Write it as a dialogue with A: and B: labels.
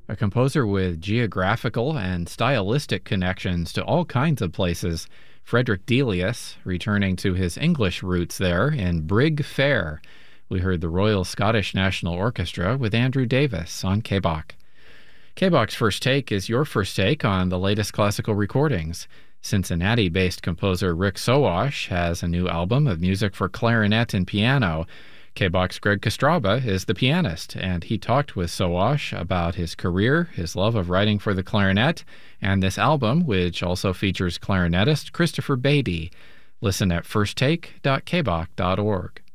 A: A composer with geographical and stylistic connections to all kinds of places, Frederick Delius, returning to his English roots there in Brig Fair. We heard the Royal Scottish National Orchestra with Andrew Davis on KBOC. KBOC's First Take is your first take on the latest classical recordings. Cincinnati-based composer Rick Sowash has a new album of music for clarinet and piano. KBOC's Greg Kostraba is the pianist, and he talked with Sowash about his career, his love of writing for the clarinet, and this album, which also features clarinetist Christopher Beatty. Listen at firsttake.kboc.org.